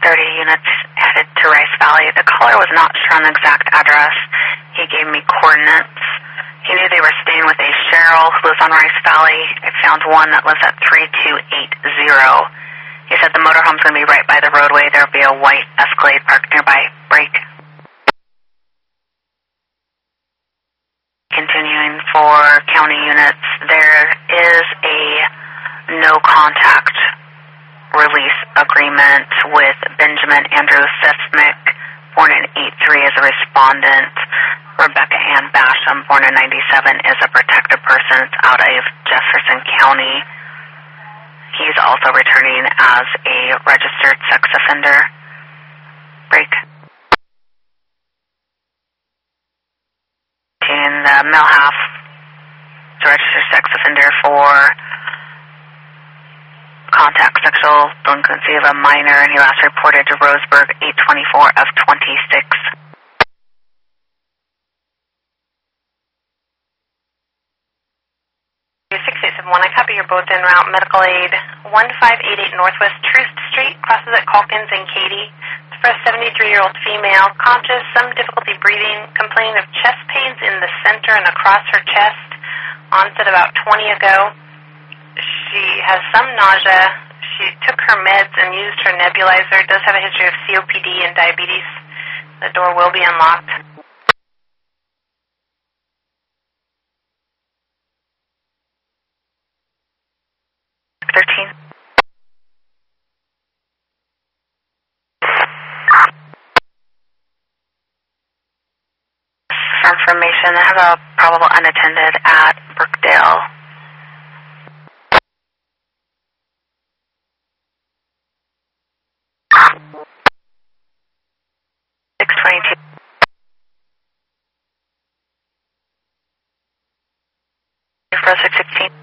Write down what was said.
30 units headed to Rice Valley. The caller was not sure on the exact address. He gave me coordinates. He knew they were staying with a Cheryl who lives on Rice Valley. I found one that lives at 3280. He said the motorhome's going to be right by the roadway. There will be a white Escalade parked nearby. Break. Continuing for county units, there is a no contact release agreement with Benjamin Andrew Sismic, born in 83, as a respondent. Rebecca Ann Basham, born in 97, is a protected person. It's out of Jefferson County. He's also returning as a registered sex offender. Break. In the male half, is a registered sex offender for contact sexual delinquency of a minor, and he last reported to Roseburg 824 of 26. 6871, I copy your both en route. Medical aid 1588 Northwest Troost Street, crosses at Calkins and Katy. It's for a 73-year-old female, conscious, some difficulty breathing, complaining of chest pains in the center and across her chest, onset about 20 ago. She has some nausea. She took her meds and used her nebulizer. Does have a history of COPD and diabetes. The door will be unlocked. 13. For information, I have a probable unattended at Brookdale. For 616.